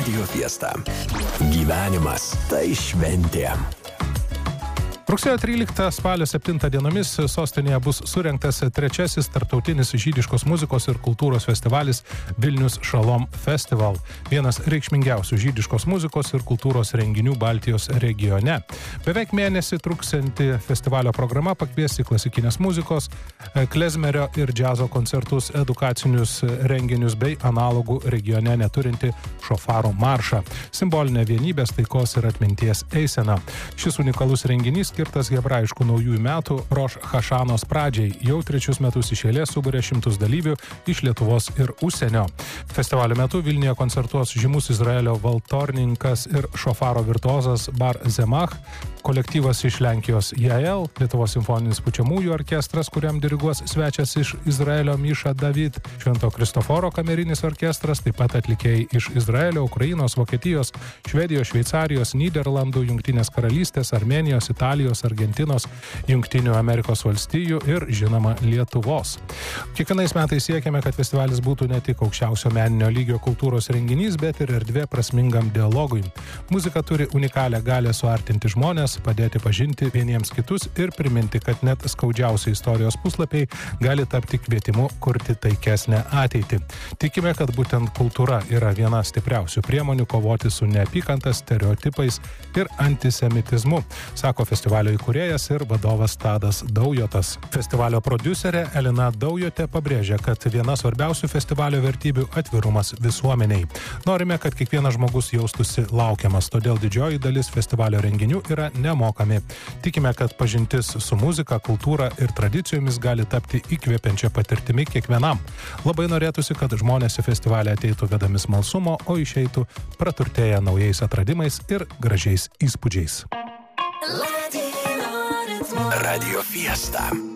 Radio Fiesta. Gyvenimas tai šventė. Rugsėjo 13 spalio 7 dienomis sostinėje bus surengtas trečiasis tarptautinis žydiškos muzikos ir kultūros festivalis Vilnius Shalom Festival, vienas reikšmingiausių žydiškos muzikos ir kultūros renginių Baltijos regione. Beveik mėnesį truksianti festivalio programa pakvies į klasikinės muzikos, klezmerio ir džiazo koncertus, edukacinius renginius bei analogų regione neturinti šofarų maršą, simbolinę vienybės, taikos ir atminties eiseną. Šis unikalus renginys skirtas hebrajiškų naujųjų metų Roš Hašanos pradžiai. Jau trečius metus iš eilės suburė šimtus dalyvių iš Lietuvos ir užsienio. Festivalio metu Vilniuje koncertuos žymus Izraelio valtorninkas ir šofaro virtuozas Bar Zemach, kolektyvas iš Lenkijos Jael, Lietuvos simfoninis pučiamųjų orkestras, kuriam diriguos svečias iš Izraelio Miša David, Švento Kristoforo kamerinis orkestras, taip pat atlikėjai iš Izraelio, Ukrainos, Vokietijos, Švedijos, Šveicarijos, Nyderlandų, Jungtinės karalystės, Armėnijos, Italijos, Argentinos, Jungtinių Amerikos valstijų ir, žinoma, Lietuvos. Kiekvienais metais siekiame, kad festivalis būtų ne tik aukščiausio meninio lygio kultūros renginys, bet ir erdvė prasmingam dialogui. Muzika turi unikalią galią suartinti žmonės, padėti pažinti vieniems kitus ir priminti, kad net skaudžiausi istorijos puslapiai gali tapti kvietimu kurti taikesnę ateitį. Tikime, kad būtent kultūra yra viena stipriausių priemonių kovoti su neapykanta, stereotipais ir antisemitizmu, sako festivalio įkūrėjas ir vadovas Tadas Daujotas. Festivalio prodiuserė Elina Daujotė pabrėžia, kad viena svarbiausių festivalio vertybių – atvirumas visuomeniai. Norime, kad kiekvienas žmogus jaustųsi laukiamas, todėl didžioji dalis festivalio renginių yra nemokami. Tikime, kad pažintis su muzika, kultūra ir tradicijomis gali tapti įkvepiančia patirtimi kiekvienam. Labai norėtųsi, kad žmonės į festivalį ateitų vedami smalsumo, o išeitų praturtėję naujais atradimais ir gražiais įspūdžiais. Radio Fiesta.